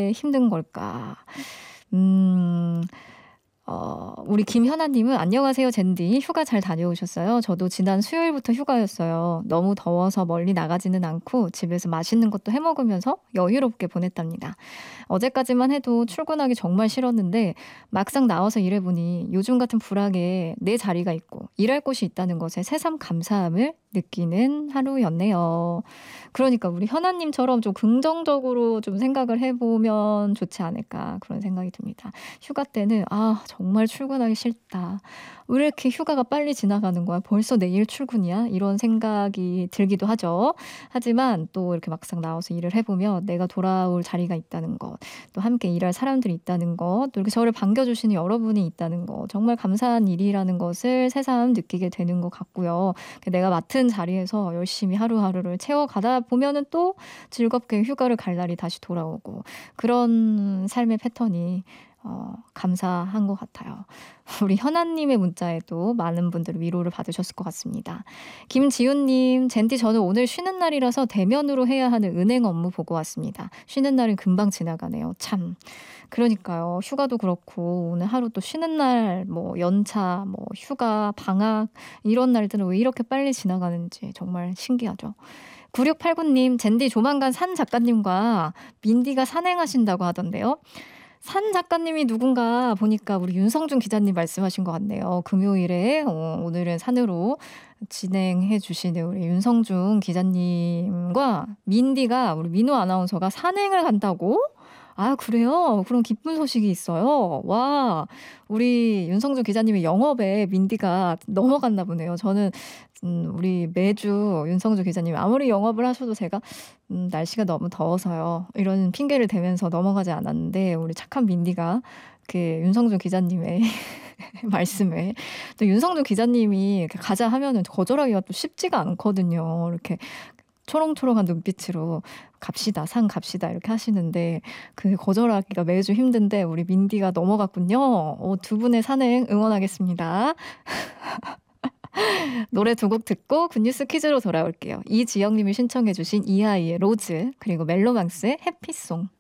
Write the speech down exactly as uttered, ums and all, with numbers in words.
왜 힘든 걸까? 음... 어, 우리 김현아님은 안녕하세요 젠디. 휴가 잘 다녀오셨어요? 저도 지난 수요일부터 휴가였어요. 너무 더워서 멀리 나가지는 않고 집에서 맛있는 것도 해먹으면서 여유롭게 보냈답니다. 어제까지만 해도 출근하기 정말 싫었는데 막상 나와서 일해보니 요즘 같은 불황에 내 자리가 있고 일할 곳이 있다는 것에 새삼 감사함을 느끼는 하루였네요. 그러니까 우리 현아님처럼 좀 긍정적으로 좀 생각을 해보면 좋지 않을까 그런 생각이 듭니다. 휴가 때는 아 정말 출근하기 싫다. 왜 이렇게 휴가가 빨리 지나가는 거야? 벌써 내일 출근이야? 이런 생각이 들기도 하죠. 하지만 또 이렇게 막상 나와서 일을 해보면 내가 돌아올 자리가 있다는 것, 또 함께 일할 사람들이 있다는 것, 또 이렇게 저를 반겨주시는 여러분이 있다는 것, 정말 감사한 일이라는 것을 새삼 느끼게 되는 것 같고요. 내가 맡은 자리에서 열심히 하루하루를 채워가다 보면은 또 즐겁게 휴가를 갈 날이 다시 돌아오고 그런 삶의 패턴이 어, 감사한 것 같아요. 우리 현아님의 문자에도 많은 분들이 위로를 받으셨을 것 같습니다. 김지훈님, 젠디 저는 오늘 쉬는 날이라서 대면으로 해야 하는 은행 업무 보고 왔습니다. 쉬는 날은 금방 지나가네요. 참. 그러니까요. 휴가도 그렇고 오늘 하루 또 쉬는 날, 뭐 연차, 뭐 휴가, 방학 이런 날들은 왜 이렇게 빨리 지나가는지 정말 신기하죠. 구육팔구님, 젠디 조만간 산 작가님과 민디가 산행하신다고 하던데요. 산 작가님이 누군가 보니까 우리 윤성준 기자님 말씀하신 것 같네요. 금요일에 어, 오늘은 산으로 진행해 주시는 우리 윤성준 기자님과 민디가 우리 민호 아나운서가 산행을 간다고? 아 그래요? 그럼 기쁜 소식이 있어요. 와 우리 윤성준 기자님의 영업에 민디가 넘어갔나 보네요. 저는 음, 우리 매주 윤성준 기자님 아무리 영업을 하셔도 제가 음, 날씨가 너무 더워서요. 이런 핑계를 대면서 넘어가지 않았는데 우리 착한 민디가 그 윤성준 기자님의 말씀에 또 윤성준 기자님이 가자 하면은 거절하기가 또 쉽지가 않거든요. 이렇게 초롱초롱한 눈빛으로 갑시다, 산 갑시다 이렇게 하시는데 그 거절하기가 매주 힘든데 우리 민디가 넘어갔군요. 어, 두 분의 산행 응원하겠습니다. 노래 두 곡 듣고 굿뉴스 퀴즈로 돌아올게요. 이지영님이 신청해 주신 이하이의 로즈 그리고 멜로망스의 해피송.